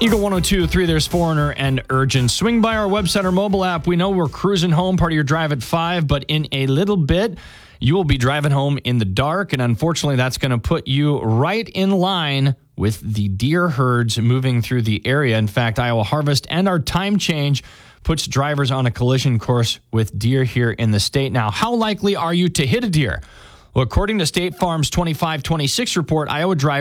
Eagle 102.3, there's Foreigner and Urgent. Swing by our website or mobile app. We know we're cruising home, part of your drive at 5, but in a little bit, you will be driving home in the dark, and unfortunately, that's going to put you right in line with the deer herds moving through the area. In fact, Iowa Harvest and our time change puts drivers on a collision course with deer here in the state. Now, how likely are you to hit a deer? Well, according to State Farm's 25-26 report, Iowa drivers